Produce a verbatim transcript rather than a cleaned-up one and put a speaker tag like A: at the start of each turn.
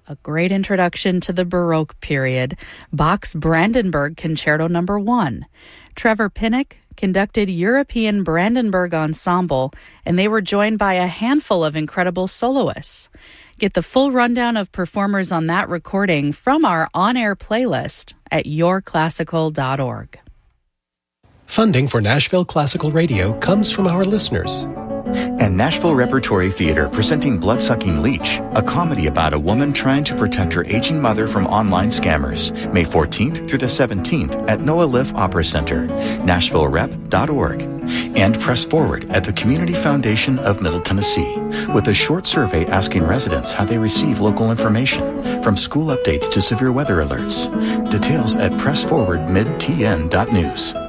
A: a great introduction to the Baroque period, Bach's Brandenburg Concerto Number One. Trevor Pinnock conducted European Brandenburg Ensemble, and they were joined by a handful of incredible soloists. Get the full rundown of performers on that recording from our on-air playlist at your classical dot org.
B: Funding for Nashville Classical Radio comes from our listeners.
C: And Nashville Repertory Theater presenting Bloodsucking Leech, a comedy about a woman trying to protect her aging mother from online scammers, May fourteenth through the seventeenth at Noah Liff Opera Center, nashville rep dot org. And Press Forward at the Community Foundation of Middle Tennessee, with a short survey asking residents how they receive local information, from school updates to severe weather alerts. Details at press forward mid t n dot news.